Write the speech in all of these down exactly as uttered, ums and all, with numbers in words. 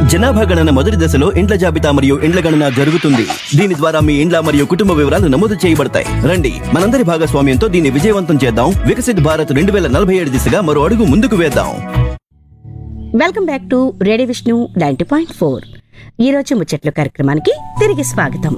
జనాభా గణన మొదటి దశలో ఇండ్ల జాబితా మరియు ఇండ్ల గణన జరుగుతుంది. దీని ద్వారా మీ ఇండ్ల మరియు కుటుంబ వివరాలు నమోదు చేయబడతాయి. రండి, మనందరి భాగస్వామ్యంతో దీన్ని విజయవంతం చేద్దాం. వికసిత్ భారత్ రెండు వేల నలభై ఏడు దిశగా మరో అడుగు ముందుకు వేద్దాం. Welcome back to radio Vishnu ninety point four. ఈరోజు ముచ్చట్లు కార్యక్రమానికి తిరిగి స్వాగతం.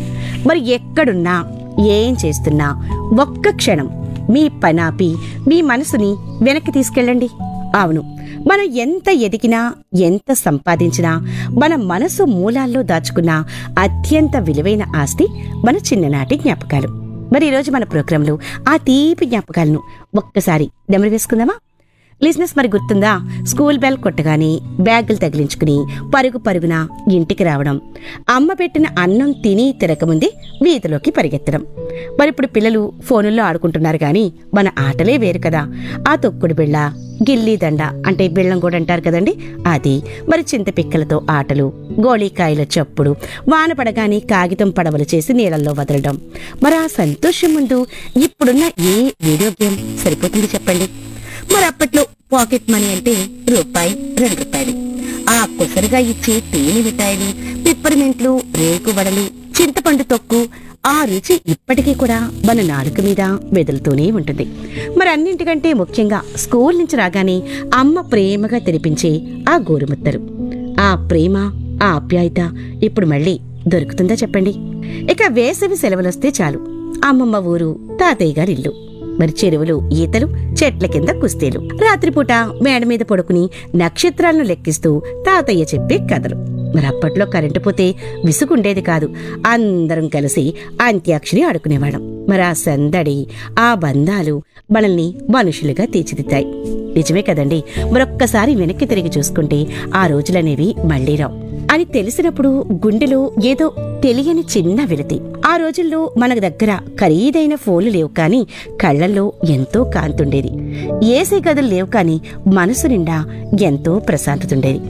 మరి ఎక్కడున్నా ఏం చేస్తున్నా ఒక్క క్షణం మీ పనాపి మీ మనసుని వెనక్కి తీసుకెళ్ళండి. అవును, మనం ఎంత ఎదిగినా ఎంత సంపాదించినా మన మనసు మూలాల్లో దాచుకున్న అత్యంత విలువైన ఆస్తి మన చిన్ననాటి జ్ఞాపకాలు. మరి ఈరోజు మన ప్రోగ్రాంలో ఆ తీపి జ్ఞాపకాలను ఒక్కసారి నెమరు వేసుకుందామా? లిజినెస్, మరి గుర్తుందా? స్కూల్ బెల్ కొట్టగానే బ్యాగులు తగిలించుకుని పరుగు పరుగున ఇంటికి రావడం, అమ్మ పెట్టిన అన్నం తిని తిరగముందే వీధిలోకి పరిగెత్తడం. మరి ఇప్పుడు పిల్లలు ఫోనుల్లో ఆడుకుంటున్నారు గాని మన ఆటలే వేరు కదా. ఆ తొక్కుడు బిళ్ళ, గిల్లీ దండ అంటే బిళ్ళం కూడా అంటారు కదండి, అది. మరి చింతపిక్కలతో ఆటలు, గోళీకాయల చప్పుడు, వాన పడగానే కాగితం పడవలు చేసి నీళ్ళల్లో వదలడం. మరి ఆ సంతోషం ముందు ఇప్పుడున్న ఏ వీడియో గేమ్ సరిపోతుంది చెప్పండి? మరి అప్పట్లో పాకెట్ మనీ అంటే రూపాయి, రెండు రూపాయలు. ఆ కొసరుగా ఇచ్చే తేనె మిఠాయిలు, పిప్పర్మెంట్లు, రేకు వడలు, చింతపండు తొక్కు, ఆ రుచి ఇప్పటికీ కూడా మన నాలుక మీద వెదులుతూనే ఉంటుంది. మరి అన్నింటికంటే ముఖ్యంగా స్కూల్ నుంచి రాగానే అమ్మ ప్రేమగా తినిపించే ఆ గోరుముద్దలు, ఆ ప్రేమ, ఆ ఆప్యాయత ఇప్పుడు మళ్ళీ దొరుకుతుందా చెప్పండి? ఇక వేసవి సెలవులొస్తే చాలు, అమ్మమ్మ ఊరు, తాతయ్య గారి ఇల్లు, మరి చెరువులు, ఈతలు, చెట్ల కింద కుస్తీలు, రాత్రిపూట మేడ మీద పడుకుని నక్షత్రాలను లెక్కిస్తూ తాతయ్య చెప్పే కథలు. మరి అప్పట్లో కరెంటు పోతే విసుగుండేది కాదు. అందరం కలిసి అంత్యాక్షరి ఆడుకునేవాళ్ళం. మరి ఆ సందడి, ఆ బంధాలు మనల్ని మనుషులుగా తీర్చిదిద్దాయి. నిజమే కదండి? మరొక్కసారి వెనక్కి తిరిగి చూసుకుంటే ఆ రోజులనేవి మళ్లీ రావు అని తెలిసినప్పుడు గుండెలో ఏదో తెలియని చిన్న వెలితి. ఆ రోజుల్లో మన దగ్గర ఖరీదైన ఫోన్లు లేవు కానీ కళ్లల్లో ఎంతో కాంతుండేది. ఏసీ గదులు లేవు కానీ మనసు నిండా ఎంతో ప్రశాంతతుండేది.